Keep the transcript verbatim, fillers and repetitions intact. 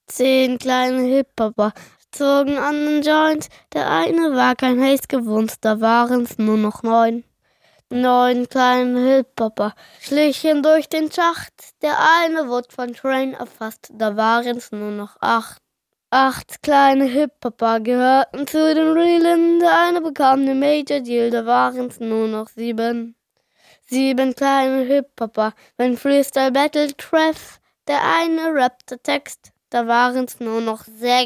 Zehn kleine Hip-Hopper zogen an den Joint. Der eine war kein Haze gewohnt, da waren's nur noch neun. Neun kleine Hip-Hopper schlichen durch den Schacht. Der eine wurde von Train erfasst, da waren's nur noch acht. Acht kleine Hip-Hopper gehörten zu den Realen. Der eine bekam den Major Deal, da waren's nur noch sieben. Sieben kleine Hip-Hopper, wenn Freestyle Battle treff. Der eine rappte Text, da waren's nur noch sechs.